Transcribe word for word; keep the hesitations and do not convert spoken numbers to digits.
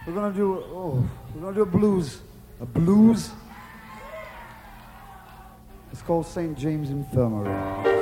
We're gonna do, oh, we're gonna do a blues. A blues? It's called Saint James Infirmary.